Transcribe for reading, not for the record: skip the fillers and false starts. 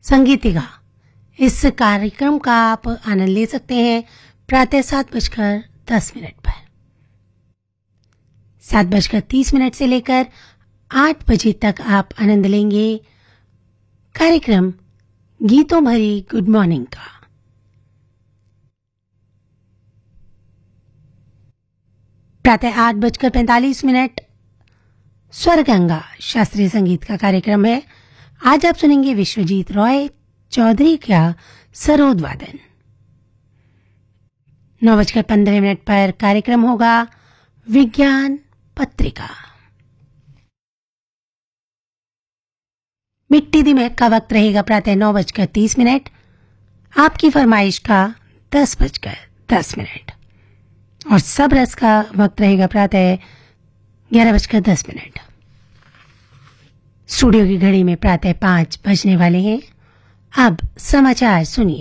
संगीतिका। इस कार्यक्रम का आप आनंद ले सकते हैं प्रातः 7:10 पर। 7:30 से लेकर 8 बजे तक आप आनंद लेंगे कार्यक्रम गीतों भरी गुड मॉर्निंग का। प्रातः 8:45 स्वरगंगा शास्त्रीय संगीत का कार्यक्रम है। आज आप सुनेंगे विश्वजीत रॉय चौधरी का सरोद वादन। 9:15 पर कार्यक्रम होगा विज्ञान पत्रिका। मिट्टी दी महक का वक्त रहेगा प्रातः 9:30। आपकी फरमाइश का 10:10 और सब रस का वक्त रहेगा प्रातः 11:10। स्टूडियो की घड़ी में प्रातः 5 बजने वाले हैं। अब समाचार सुनिए।